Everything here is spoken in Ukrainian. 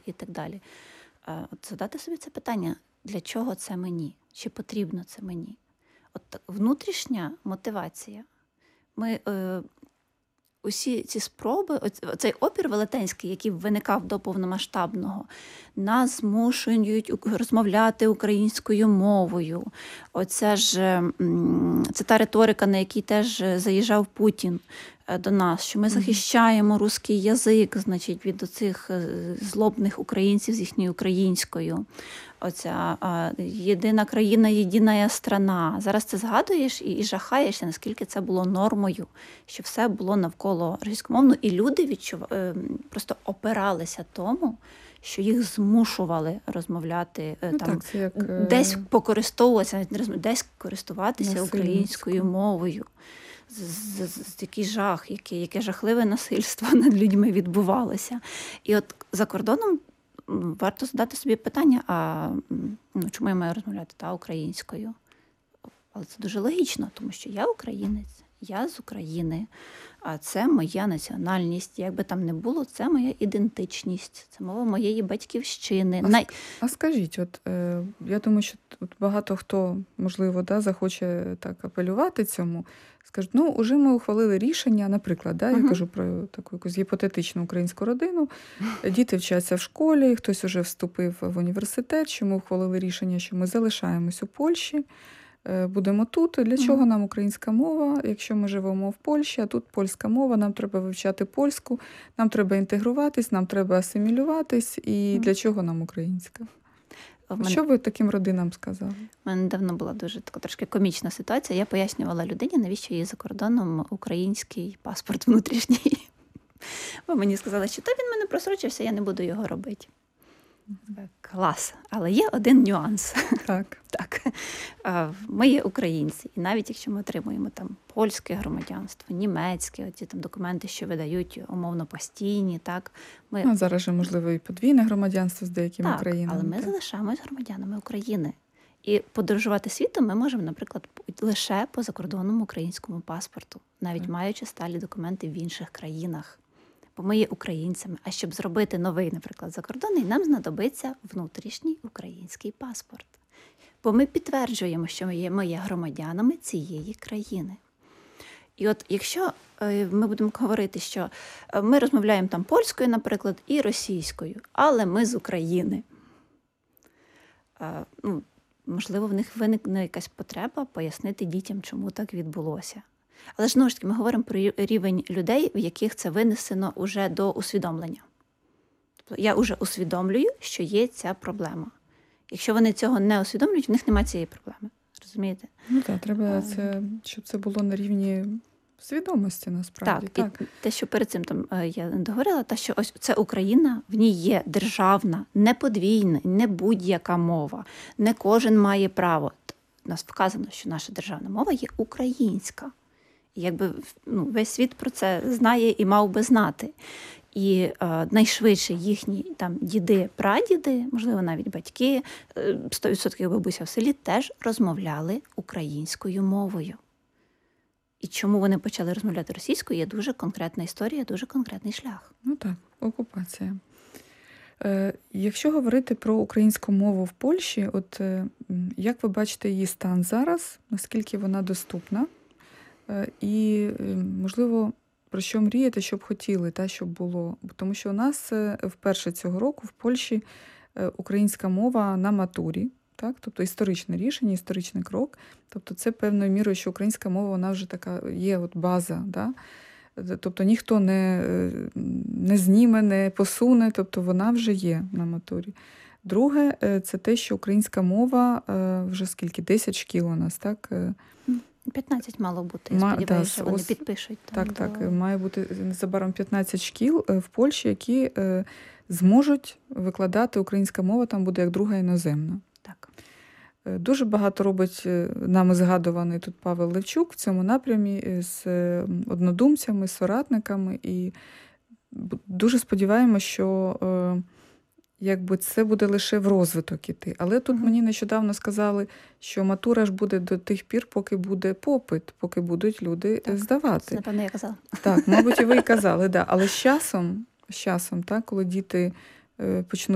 і так далі. От задати собі це питання, для чого це мені? Чи потрібно це мені? От внутрішня мотивація. Ми усі ці спроби, цей опір велетенський, який виникав до повномасштабного, нас змушують розмовляти українською мовою. Це та риторика, на якій теж заїжджав Путін до нас, що ми захищаємо русський язик, значить, від оцих злобних українців з їхньою українською. Оця єдина країна, єдина страна. Зараз це згадуєш і жахаєшся, наскільки це було нормою, що все було навколо російськомовно, і люди просто опиралися тому, що їх змушували розмовляти, десь покористовуватися, десь користуватися українською мовою. Який жах, яке жахливе насильство над людьми відбувалося. І от за кордоном варто задати собі питання, чому я маю розмовляти українською? Але це дуже логічно, тому що я українець, я з України, а це моя національність. Як би там не було, це моя ідентичність, це мова моєї батьківщини. А скажіть, я думаю, що багато хто, можливо, захоче так апелювати цьому, скажуть, уже ми ухвалили рішення, наприклад, я кажу про таку якусь гіпотетичну українську родину, діти вчаться в школі, хтось уже вступив в університет, що ми ухвалили рішення, що ми залишаємось у Польщі, будемо тут. Для чого нам українська мова, якщо ми живемо в Польщі, а тут польська мова, нам треба вивчати польську, нам треба інтегруватись, нам треба асимілюватись, і для чого нам українська? Що ви таким родинам сказали? У мене давно була дуже така трошки комічна ситуація. Я пояснювала людині, навіщо їй за кордоном український паспорт внутрішній. Бо мені сказали, що він мене просрочився, я не буду його робити. Клас. Але є один нюанс. Так. Ми є українці. І навіть якщо ми отримуємо там польське громадянство, німецьке, оці там документи, що видають умовно постійні, зараз же, можливо, і подвійне громадянство з деякими країнами. Але ми залишаємось громадянами України. І подорожувати світом ми можемо, наприклад, лише по закордонному українському паспорту, навіть маючи сталі документи в інших країнах. Бо ми є українцями. А щоб зробити новий, наприклад, закордонний, нам знадобиться внутрішній український паспорт. Бо ми підтверджуємо, що ми є громадянами цієї країни. І от якщо ми будемо говорити, що ми розмовляємо там польською, наприклад, і російською, але ми з України, можливо, в них виникне якась потреба пояснити дітям, чому так відбулося. Але ж, знову ж таки, ми говоримо про рівень людей, в яких це винесено уже до усвідомлення. Тобто я вже усвідомлюю, що є ця проблема. Якщо вони цього не усвідомлюють, в них немає цієї проблеми. Розумієте? Треба, щоб це було на рівні свідомості, насправді. Так. І те, що перед цим я договорила, що ось це Україна, в ній є державна, не подвійна, не будь-яка мова. Не кожен має право. У нас вказано, що наша державна мова є українська. Якби весь світ про це знає і мав би знати. І найшвидше їхні діди, прадіди, можливо, навіть батьки, 100% бабуся в селі теж розмовляли українською мовою. І чому вони почали розмовляти російською, є дуже конкретна історія, дуже конкретний шлях. Окупація. Якщо говорити про українську мову в Польщі, як ви бачите її стан зараз, наскільки вона доступна? І, можливо, про що мрієте, що б хотіли, щоб було? Тому що у нас вперше цього року в Польщі українська мова на матурі, тобто історичне рішення, історичний крок. Тобто це певною мірою, що українська мова, вона вже така є база. Тобто ніхто не зніме, не посуне, тобто вона вже є на матурі. Друге, це те, що українська мова вже скільки? 10 шкіл у нас, так? 15 мало бути, я сподіваюся, що вони підпишуть. Так, має бути незабаром 15 шкіл в Польщі, які зможуть викладати українська мова, там буде як друга іноземна. Так. Дуже багато робить нами згадуваний тут Павел Левчук в цьому напрямі з однодумцями, з соратниками. І дуже сподіваємося, що це буде лише в розвиток іти. Але тут мені нещодавно сказали, що матура ж буде до тих пір, поки буде попит, поки будуть люди здавати. Це, напевно, я казала. Так, мабуть, і ви казали, але з часом, коли діти почнуть